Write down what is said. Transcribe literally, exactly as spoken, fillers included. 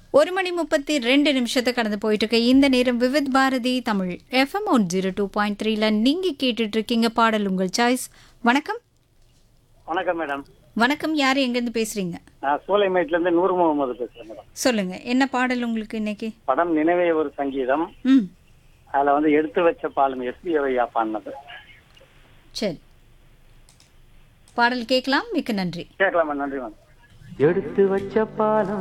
ஒரு மணி முப்பத்தி ரெண்டு நிமிஷத்தை கடந்து போயிட்டு இருக்க இந்த நேரம் Vividh Bharathi Tamil FM one zero two point த்ரீல நீங்க கேட்டுட்டு இருக்கீங்க பாடல் உங்கள் சாய்ஸ். வணக்கம். வணக்கம் மேடம். வணக்கம். யார் எங்கேருந்து பேசுறீங்க? நான் சூளைமேட்ல இருந்து நூறு முகமது பேசுறேன் மேடம். சொல்லுங்க, என்ன பாடல் உங்களுக்கு இன்னைக்கு? படம் நினைவே ஒரு சங்கீதம். ம் அதுல வந்து எடுத்து வச்ச பாலும் எஸ்பி ஐயா பாடினது. சரி, பாடல் கேட்கலாம். மிக்க நன்றி. கேட்கலாமா? நன்றி மேடம். எடுத்து வச்ச பாலம்